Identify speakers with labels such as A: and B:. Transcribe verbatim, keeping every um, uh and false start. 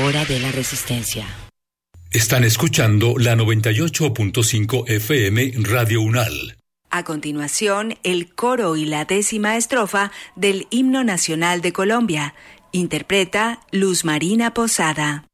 A: hora de la resistencia.
B: Están escuchando la noventa y ocho punto cinco F M Radio Unal.
C: A continuación, el coro y la décima estrofa del Himno Nacional de Colombia. Interpreta Luz Marina Posada.